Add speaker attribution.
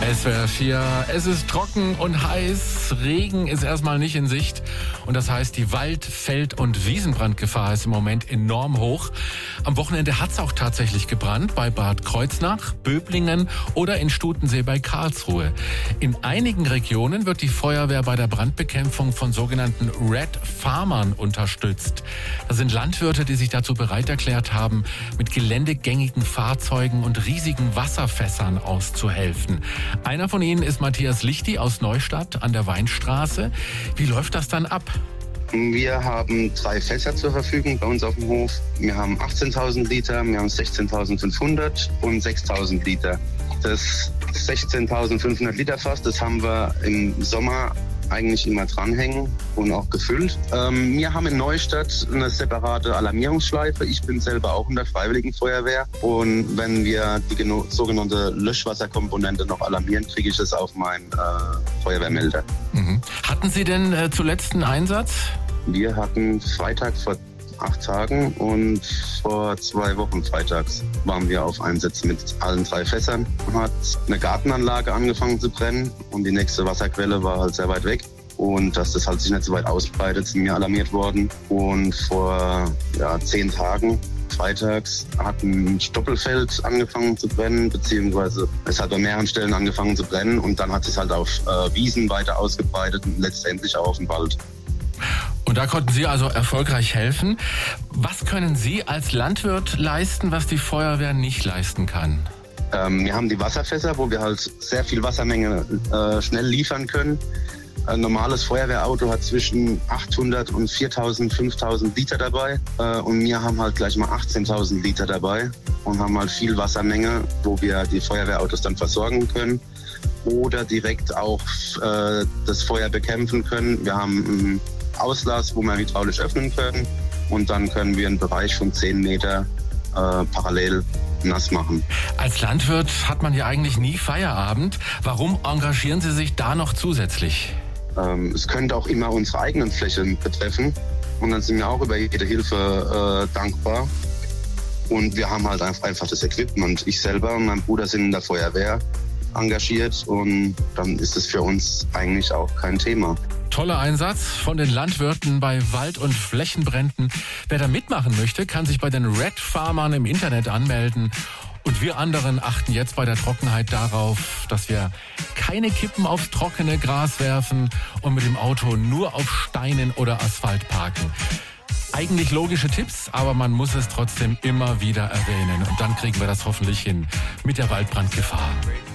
Speaker 1: SWR 4, es ist trocken und heiß, Regen ist erstmal nicht in Sicht und das heißt, die Wald-, Feld- und Wiesenbrandgefahr ist im Moment enorm hoch. Am Wochenende hat es auch tatsächlich gebrannt, bei Bad Kreuznach, Böblingen oder in Stutensee bei Karlsruhe. In einigen Regionen wird die Feuerwehr bei der Brandbekämpfung von sogenannten Red Farmern unterstützt. Das sind Landwirte, die sich dazu bereit erklärt haben, mit geländegängigen Fahrzeugen und riesigen Wasserfässern auszuhelfen. Einer von ihnen ist Matthias Lichti aus Neustadt an der Weinstraße. Wie läuft das dann ab?
Speaker 2: Wir haben 3 Fässer zur Verfügung bei uns auf dem Hof. Wir haben 18.000 Liter, wir haben 16.500 und 6.000 Liter. Das 16.500 Liter Fass, das haben wir im Sommer eigentlich immer dranhängen und auch gefüllt. Wir haben in Neustadt eine separate Alarmierungsschleife. Ich bin selber auch in der Freiwilligen Feuerwehr. Und wenn wir die sogenannte Löschwasserkomponente noch alarmieren, kriege ich das auf meinen Feuerwehrmelder.
Speaker 1: Mhm. Hatten Sie denn zuletzt einen Einsatz?
Speaker 2: Wir hatten Freitag vor 8 Tagen und vor 2 Wochen freitags waren wir auf Einsätzen mit allen 3 Fässern. Hat eine Gartenanlage angefangen zu brennen und die nächste Wasserquelle war halt sehr weit weg. Und dass das halt sich nicht so weit ausbreitet, sind wir alarmiert worden. Und vor 10 Tagen freitags hat ein Stoppelfeld angefangen zu brennen, beziehungsweise es hat bei mehreren Stellen angefangen zu brennen und dann hat es halt auf Wiesen weiter ausgebreitet und letztendlich auch auf den Wald.
Speaker 1: Und da konnten Sie also erfolgreich helfen. Was können Sie als Landwirt leisten, was die Feuerwehr nicht leisten kann?
Speaker 2: Wir haben die Wasserfässer, wo wir halt sehr viel Wassermenge schnell liefern können. Ein normales Feuerwehrauto hat zwischen 800 und 4.000, 5.000 Liter dabei. Und wir haben halt gleich mal 18.000 Liter dabei und haben halt viel Wassermenge, wo wir die Feuerwehrautos dann versorgen können oder direkt auch das Feuer bekämpfen können. Wir haben einen Auslass, wo wir hydraulisch öffnen können und dann können wir einen Bereich von 10 Meter parallel nass machen.
Speaker 1: Als Landwirt hat man ja eigentlich nie Feierabend. Warum engagieren Sie sich da noch zusätzlich?
Speaker 2: Es könnte auch immer unsere eigenen Flächen betreffen und dann sind wir auch über jede Hilfe dankbar. Und wir haben halt einfach das Equipment. Ich selber und mein Bruder sind in der Feuerwehr engagiert und dann ist es für uns eigentlich auch kein Thema.
Speaker 1: Toller Einsatz von den Landwirten bei Wald- und Flächenbränden. Wer da mitmachen möchte, kann sich bei den Red Farmern im Internet anmelden. Und wir anderen achten jetzt bei der Trockenheit darauf, dass wir keine Kippen aufs trockene Gras werfen und mit dem Auto nur auf Steinen oder Asphalt parken. Eigentlich logische Tipps, aber man muss es trotzdem immer wieder erwähnen. Und dann kriegen wir das hoffentlich hin mit der Waldbrandgefahr.